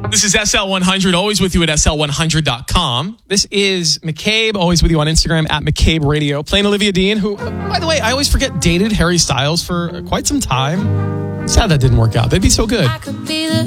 This is SL100, always with you at SL100.com. This is McCabe, always with you on Instagram at McCabe Radio. Playing Olivia Dean, who, by the way, I always forget dated Harry Styles for quite some time. Sad that didn't work out. They'd be so good. I could be the